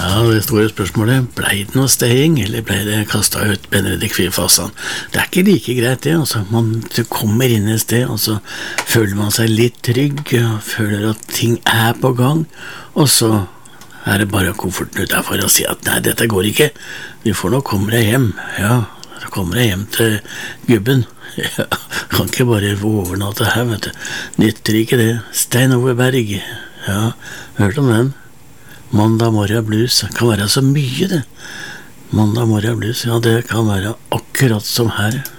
Ja, det store spørsmålet, ble det noe staying, eller ble det kastet ut Benedikt Fyrfassan? Det ikke like greit det, altså. Du kommer inn et sted, og så føler man seg litt trygg, og føler at ting på gang, og så det bare komforten utenfor og si at nei, dette går ikke, du får nok komme deg hjem, ja, så kommer jeg hjem til gubben, ja, kan ikke bare overnatte her, vet du, nytter ikke det, Stein Ove Berg, ja, hørt om den? Mandag morgen blues, kan være så mye det. Mandag morgen blues, ja det kan være akkurat som her.